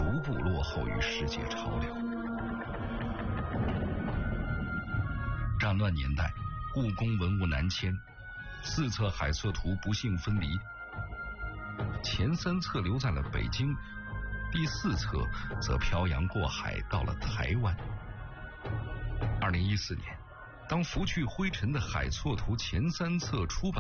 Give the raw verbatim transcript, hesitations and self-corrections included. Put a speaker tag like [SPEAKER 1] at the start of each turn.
[SPEAKER 1] 逐步落后于世界潮流。战乱年代，故宫文物南迁，四册海错图不幸分离，前三册留在了北京，第四册则漂洋过海到了台湾。二零一四年，当拂去灰尘的海错图前三册出版